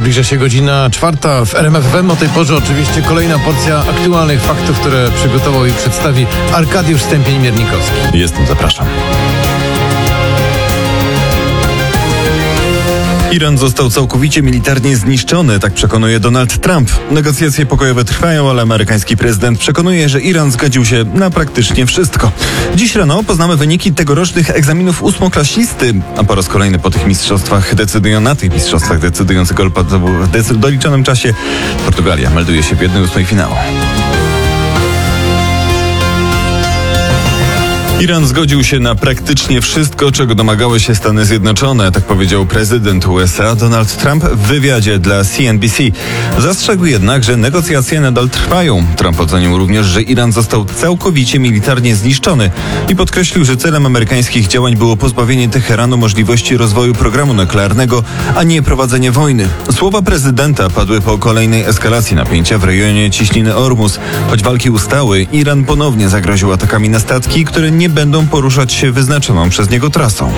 Zbliża się godzina 4 w RMF FM. O tej porze oczywiście kolejna porcja aktualnych faktów, które przygotował i przedstawi Arkadiusz Stępień-Miernikowski. Jestem, zapraszam. Iran został całkowicie militarnie zniszczony, tak przekonuje Donald Trump. Negocjacje pokojowe trwają, ale amerykański prezydent przekonuje, że Iran zgodził się na praktycznie wszystko. Dziś rano poznamy wyniki tegorocznych egzaminów ósmoklasisty, a po raz kolejny po tych mistrzostwach decydującego w doliczonym czasie Portugalia melduje się w 1/8 finału. Iran zgodził się na praktycznie wszystko, czego domagały się Stany Zjednoczone, tak powiedział prezydent USA Donald Trump w wywiadzie dla CNBC. Zastrzegł jednak, że negocjacje nadal trwają. Trump ocenił również, że Iran został całkowicie militarnie zniszczony i podkreślił, że celem amerykańskich działań było pozbawienie Teheranu możliwości rozwoju programu nuklearnego, a nie prowadzenie wojny. Słowa prezydenta padły po kolejnej eskalacji napięcia w rejonie Ciśniny Ormus. Choć walki ustały, Iran ponownie zagroził atakami na statki, które nie będą poruszać się wyznaczoną przez niego trasą.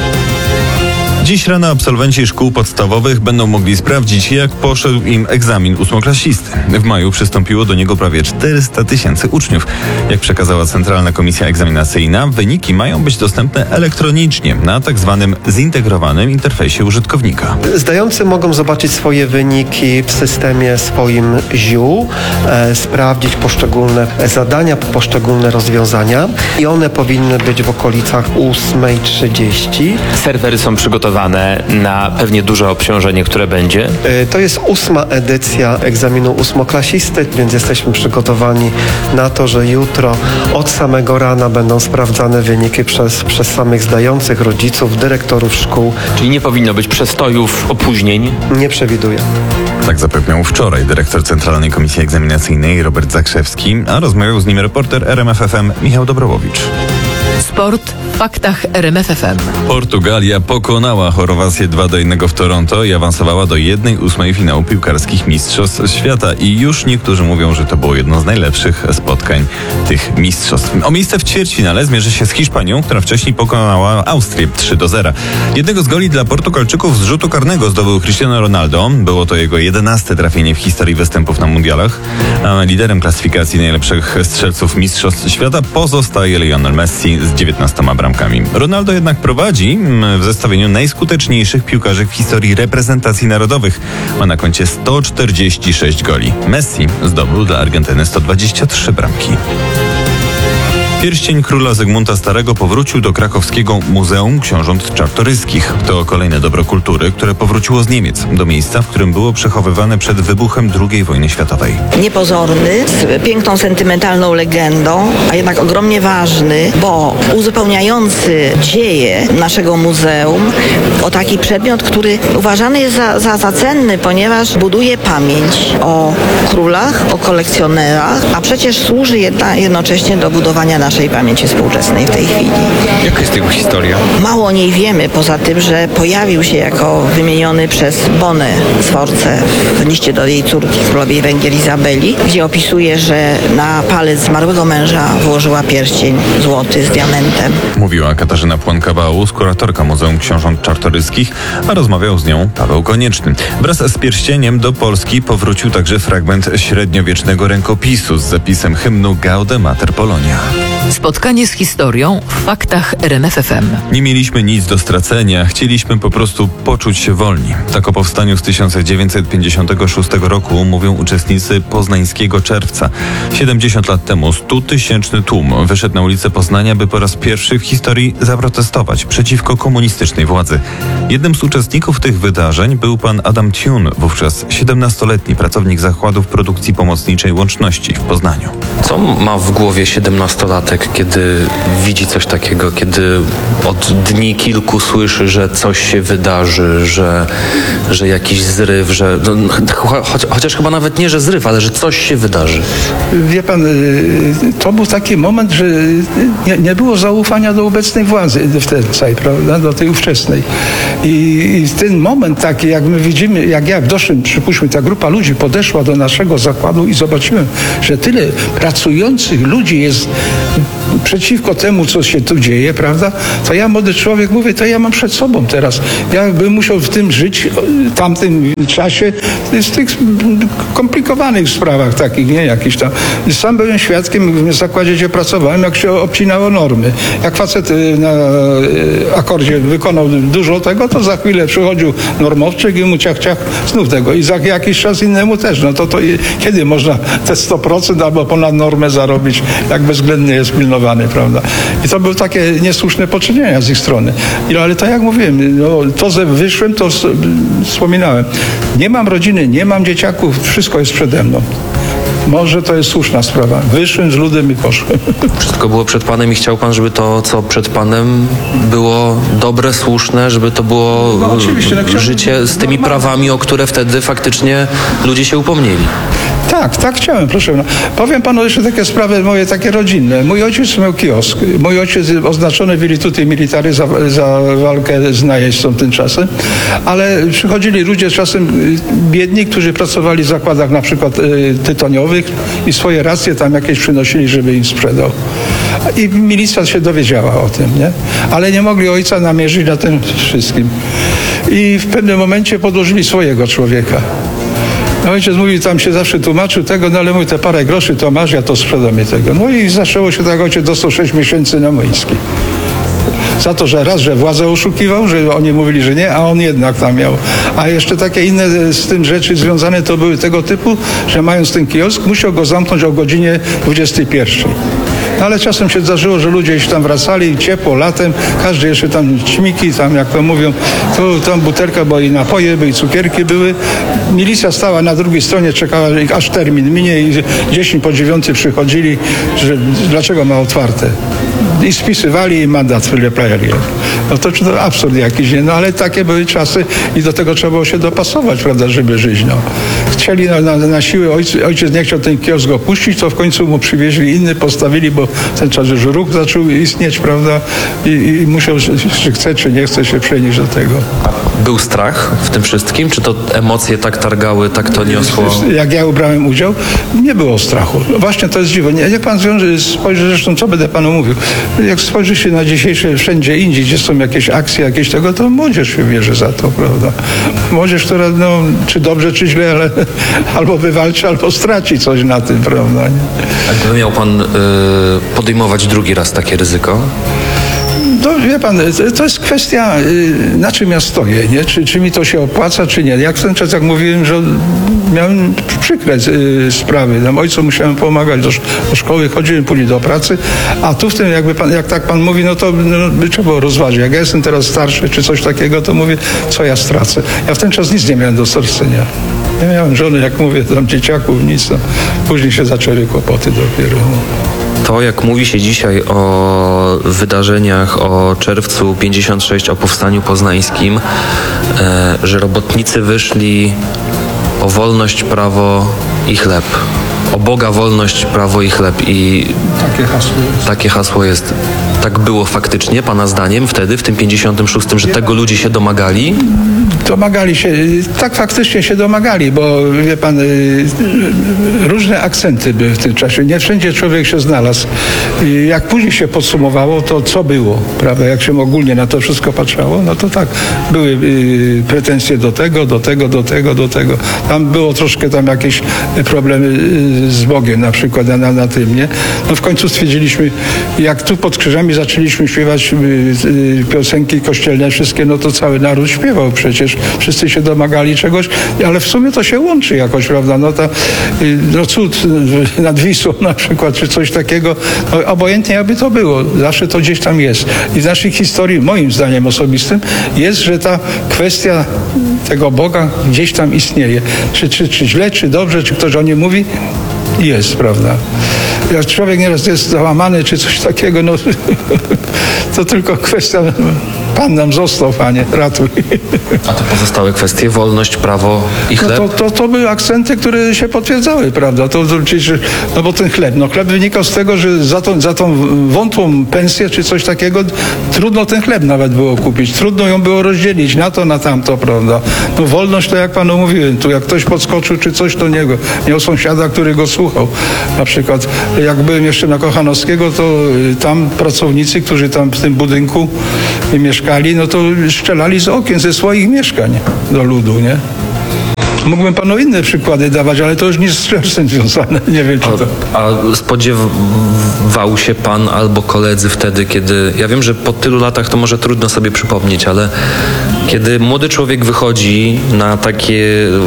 Dziś rano absolwenci szkół podstawowych będą mogli sprawdzić, jak poszedł im egzamin ósmoklasisty. W maju przystąpiło do niego prawie 400 000 uczniów. Jak przekazała Centralna Komisja Egzaminacyjna, wyniki mają być dostępne elektronicznie na tak zwanym zintegrowanym interfejsie użytkownika. Zdający mogą zobaczyć swoje wyniki w systemie swoim ZIU, sprawdzić poszczególne zadania, poszczególne rozwiązania i one powinny być w okolicach 8:30. Serwery są przygotowane na pewnie duże obciążenie, które będzie. To jest 8. edycja egzaminu ósmoklasisty, więc jesteśmy przygotowani na to, że jutro od samego rana będą sprawdzane wyniki przez samych zdających, rodziców, dyrektorów szkół. Czyli nie powinno być przestojów, opóźnień? Nie przewiduję. Tak zapewniał wczoraj dyrektor Centralnej Komisji Egzaminacyjnej Robert Zakrzewski, a rozmawiał z nim reporter RMF FM Michał Dobrowowicz. Sport w faktach RMF FM. Portugalia pokonała Chorwację 2-1 w Toronto i awansowała do 1/8 finału piłkarskich mistrzostw świata. I już niektórzy mówią, że to było jedno z najlepszych spotkań tych mistrzostw. O miejsce w ćwierćfinale zmierzy się z Hiszpanią, która wcześniej pokonała Austrię 3-0. Jednego z goli dla Portugalczyków z rzutu karnego zdobył Cristiano Ronaldo. Było to jego 11. trafienie w historii występów na mundialach. A liderem klasyfikacji najlepszych strzelców mistrzostw świata pozostaje Lionel Messi z 19 bramkami. Ronaldo jednak prowadzi w zestawieniu najskuteczniejszych piłkarzy w historii reprezentacji narodowych. Ma na koncie 146 goli. Messi zdobył dla Argentyny 123 bramki. Pierścień króla Zygmunta Starego powrócił do krakowskiego Muzeum Książąt Czartoryskich. To kolejne dobro kultury, które powróciło z Niemiec, do miejsca, w którym było przechowywane przed wybuchem II wojny światowej. Niepozorny, z piękną, sentymentalną legendą, a jednak ogromnie ważny, bo uzupełniający dzieje naszego muzeum o taki przedmiot, który uważany jest za cenny, ponieważ buduje pamięć o królach, o kolekcjonerach, a przecież służy jednocześnie do budowania naszej pamięci współczesnej w tej chwili. Jaka jest jego historia? Mało o niej wiemy, poza tym, że pojawił się jako wymieniony przez Bonę Sforcę w liście do jej córki, królowej Węgier Izabeli, gdzie opisuje, że na palec zmarłego męża włożyła pierścień złoty z diamentem. Mówiła Katarzyna Płonka-Bałus, kuratorka Muzeum Książąt Czartoryskich, a rozmawiał z nią Paweł Konieczny. Wraz z pierścieniem do Polski powrócił także fragment średniowiecznego rękopisu z zapisem hymnu Gaude Mater Polonia. Spotkanie z historią w faktach RMF FM. Nie mieliśmy nic do stracenia, chcieliśmy po prostu poczuć się wolni. Tak o powstaniu z 1956 roku mówią uczestnicy Poznańskiego Czerwca. 70 lat temu 100-tysięczny tłum wyszedł na ulicę Poznania, by po raz pierwszy w historii zaprotestować przeciwko komunistycznej władzy. Jednym z uczestników tych wydarzeń był pan Adam Thun, wówczas 17-letni pracownik zakładów produkcji pomocniczej Łączności w Poznaniu. Co ma w głowie 17-latek, kiedy widzi coś takiego, kiedy od dni kilku słyszy, że coś się wydarzy, że jakiś zryw, że chociaż chyba nawet nie, że zryw, ale że coś się wydarzy? Wie pan, to był taki moment, że nie było zaufania do obecnej władzy wtedy, prawda, do tej ówczesnej. I ten moment taki, jak my widzimy, jak doszłem, przypuśćmy, ta grupa ludzi podeszła do naszego zakładu i zobaczyłem, że tyle pracujących ludzi jest przeciwko temu, co się tu dzieje, prawda, to ja, młody człowiek, mówię, to ja mam przed sobą teraz. Ja bym musiał w tym żyć, w tamtym czasie, w tych komplikowanych sprawach takich, nie, jakiś tam. Sam byłem świadkiem w zakładzie, gdzie pracowałem, jak się obcinało normy. Jak facet na akordzie wykonał dużo tego, to za chwilę przychodził normowczyk i mu ciach znów tego. I za jakiś czas innemu też. No to kiedy można te 100% albo ponad normę zarobić, jak bezwzględnie jest pilnowany, prawda? I to były takie niesłuszne poczynienia z ich strony. Ale to jak mówiłem, no, to, że wyszłem, to wspominałem. Nie mam rodziny, nie mam dzieciaków, wszystko jest przede mną. Może to jest słuszna sprawa. Wyszłem z ludem i poszłem. Wszystko było przed Panem i chciał Pan, żeby to, co przed Panem, było dobre, słuszne, żeby to było życie z tymi prawami, o które wtedy faktycznie ludzie się upomnieli. Tak chciałem, proszę. No. Powiem panu jeszcze takie sprawy moje takie rodzinne. Mój ojciec miał kiosk. Mój ojciec oznaczony virtuti militari za walkę z najeźdźcą tymczasem, ale przychodzili ludzie czasem biedni, którzy pracowali w zakładach na przykład tytoniowych i swoje racje tam jakieś przynosili, żeby im sprzedał. I milicja się dowiedziała o tym, nie? Ale nie mogli ojca namierzyć na tym wszystkim. I w pewnym momencie podłożyli swojego człowieka. Ojciec mówi, tam się zawsze tłumaczył tego, no ale mówi, te parę groszy to masz, ja to sprzedam mi tego. No i zaczęło się tak, ojciec dostał 6 miesięcy na Młyński. Za to, że raz, że władzę oszukiwał, że oni mówili, że nie, a on jednak tam miał. A jeszcze takie inne z tym rzeczy związane to były tego typu, że mając ten kiosk, musiał go zamknąć o godzinie 21. No ale czasem się zdarzyło, że ludzie już tam wracali, ciepło, latem, każdy jeszcze tam ćmiki, tam jak to mówią, to tam butelka, bo i napoje były, i cukierki były. Milicja stała na drugiej stronie, czekała, aż termin minie i 10 po 9 przychodzili, że dlaczego ma otwarte. I spisywali i mandat wyleplali. No to absurd jakiś, nie? No ale takie były czasy i do tego trzeba było się dopasować, prawda, żeby żyć, no. Chcieli na siłę, ojciec nie chciał ten kiosk opuścić, to w końcu mu przywieźli inny, postawili, bo w ten czas już ruch zaczął istnieć, prawda, i musiał, czy chce, czy nie chce się przenieść do tego. Był strach w tym wszystkim? Czy to emocje tak targały, tak to niosło? Jak ja brałem udział, nie było strachu. Właśnie to jest dziwo. Jak pan spojrzy, zresztą co będę panu mówił, jak spojrzy się na dzisiejsze wszędzie indziej, gdzie są jakieś akcje, jakieś tego, to młodzież się bierze za to, prawda? Młodzież, która, no, czy dobrze, czy źle, ale albo wywalczy, albo straci coś na tym, prawda? Nie? A gdyby miał pan podejmować drugi raz takie ryzyko? To wie pan, to jest kwestia, na czym ja stoję, nie? Czy mi to się opłaca, czy nie. Jak w ten czas, jak mówiłem, że miałem przykre sprawy. Tam ojcu musiałem pomagać, do szkoły chodziłem, później do pracy, a tu w tym, jak tak pan mówi, no to by trzeba było rozważyć. Jak ja jestem teraz starszy, czy coś takiego, to mówię, co ja stracę. Ja w ten czas nic nie miałem do stracenia. Nie miałem żony, jak mówię, tam dzieciaków, nic. No. Później się zaczęły kłopoty dopiero. To, jak mówi się dzisiaj o wydarzeniach, o czerwcu 56, o powstaniu poznańskim, że robotnicy wyszli o wolność, prawo i chleb. O Boga, wolność, prawo i chleb. I takie hasło jest. Tak było faktycznie, pana zdaniem, wtedy, w tym 56, że tego ludzie się domagali? Domagali się, tak faktycznie się domagali, bo wie pan, różne akcenty były w tym czasie. Nie wszędzie człowiek się znalazł. Jak później się podsumowało, to co było, prawda? Jak się ogólnie na to wszystko patrzało, no to tak, były pretensje do tego. Tam było troszkę tam jakieś problemy z Bogiem na przykład na tym, nie? No w końcu stwierdziliśmy, jak tu pod krzyżami zaczęliśmy śpiewać piosenki kościelne wszystkie, no to cały naród śpiewał przecież. Wszyscy się domagali czegoś, ale w sumie to się łączy jakoś, prawda? No cud nad Wisłą na przykład, czy coś takiego. No, obojętnie jakby to było. Zawsze to gdzieś tam jest. I w naszej historii, moim zdaniem osobistym, jest, że ta kwestia tego Boga gdzieś tam istnieje. Czy źle, czy dobrze, czy ktoś o nim mówi, jest, prawda? Jak człowiek nieraz jest załamany, czy coś takiego, no to tylko kwestia Pan nam został, Panie, ratuj. A te pozostałe kwestie, wolność, prawo i chleb? To były akcenty, które się potwierdzały, prawda? No bo ten chleb, chleb wynikał z tego, że za tą wątłą pensję czy coś takiego trudno ten chleb nawet było kupić. Trudno ją było rozdzielić na to, na tamto, prawda? No wolność to jak Panu mówiłem, tu jak ktoś podskoczył czy coś, to niego. Miał sąsiada, który go słuchał. Na przykład jak byłem jeszcze na Kochanowskiego, to tam pracownicy, którzy tam w tym budynku mieszkali, no to strzelali z okien ze swoich mieszkań do ludu, nie? Mógłbym Panu inne przykłady dawać, ale to już nie z strzelcem związane. Nie wiem, czy to... A spodziewał się Pan albo koledzy wtedy, kiedy... Ja wiem, że po tylu latach to może trudno sobie przypomnieć, ale kiedy młody człowiek wychodzi na takie...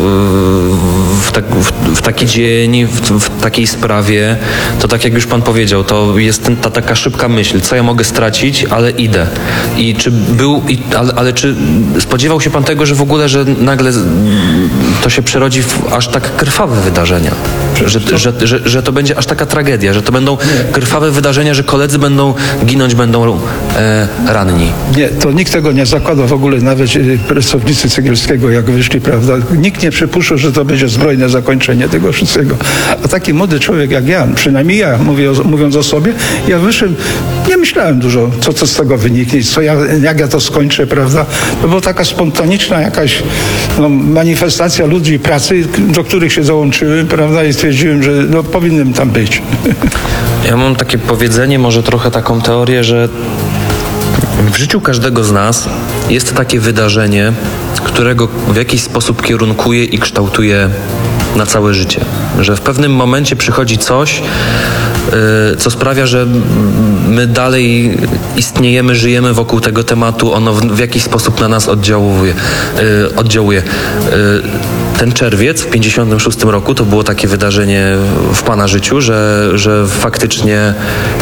w taki dzień, w takiej sprawie, to tak jak już Pan powiedział, to jest ta taka szybka myśl, co ja mogę stracić, ale idę. I czy ale czy spodziewał się Pan tego, że w ogóle, że nagle to się przerodzi w aż tak krwawe wydarzenia? Że to będzie aż taka tragedia, że to będą krwawe wydarzenia, że koledzy będą ginąć, będą ranni. Nie, to nikt tego nie zakłada w ogóle, nawet pracownicy Cegielskiego, jak wyszli, prawda? Nikt nie przypuszczał, że to będzie zbrojne zakończenie tego wszystkiego. A taki młody człowiek jak ja, przynajmniej ja, mówiąc o sobie, ja wyszedłem, nie myślałem dużo, co z tego wyniknie, jak ja to skończę, prawda? To była taka spontaniczna jakaś manifestacja ludzi pracy, do których się załączyłem, prawda? I stwierdziłem, że powinienem tam być. Ja mam takie powiedzenie, może trochę taką teorię, że w życiu każdego z nas jest takie wydarzenie, którego w jakiś sposób kierunkuje i kształtuje na całe życie. Że w pewnym momencie przychodzi coś, co sprawia, że my dalej istniejemy, żyjemy wokół tego tematu, ono w jakiś sposób na nas oddziałuje. Ten czerwiec w 1956 roku to było takie wydarzenie w Pana życiu, że faktycznie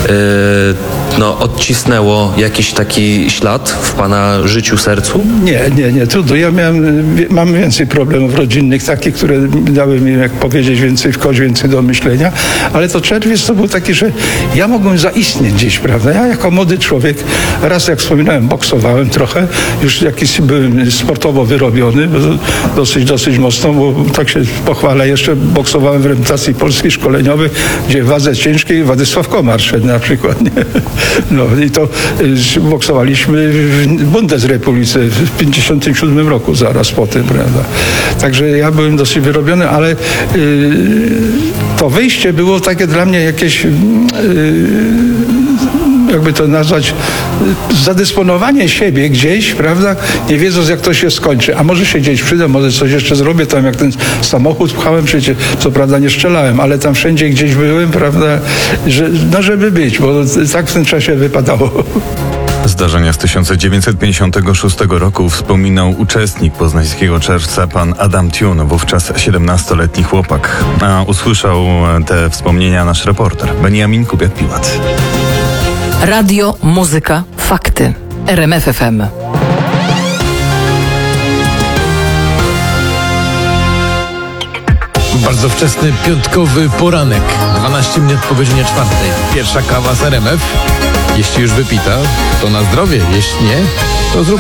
odcisnęło jakiś taki ślad w Pana życiu, sercu? Nie, trudno. Ja mam więcej problemów rodzinnych, takich, które dały mi, jak powiedzieć, więcej do myślenia, ale to czerwiec to był taki, że ja mogłem zaistnieć gdzieś, prawda? Ja jako młody człowiek, raz jak wspominałem, boksowałem trochę, już jakiś byłem sportowo wyrobiony, dosyć mocno, bo tak się pochwalę, jeszcze boksowałem w reprezentacji polskiej szkoleniowej, gdzie w wadze ciężkiej Władysław Komar szedł na przykład, nie? No i to boksowaliśmy w Bundesrepublice w 1957 roku, zaraz po tym, prawda? Także ja byłem dosyć wyrobiony, ale to wyjście było takie dla mnie jakieś jakby to nazwać, zadysponowanie siebie gdzieś, prawda, nie wiedząc jak to się skończy, a może się gdzieś przyda, może coś jeszcze zrobię, tam jak ten samochód pchałem, przecież co prawda nie strzelałem, ale tam wszędzie gdzieś byłem, prawda, żeby być, bo tak w tym czasie wypadało. Zdarzenia z 1956 roku wspominał uczestnik poznańskiego czerwca pan Adam Tune, wówczas 17-letni chłopak. A usłyszał te wspomnienia nasz reporter Beniamin Kubiak-Piłat. Radio, muzyka, fakty. RMF FM. Bardzo wczesny piątkowy poranek, 12 minut po godzinie 4. Pierwsza kawa z RMF. Jeśli już wypita, to na zdrowie. Jeśli nie, to zrób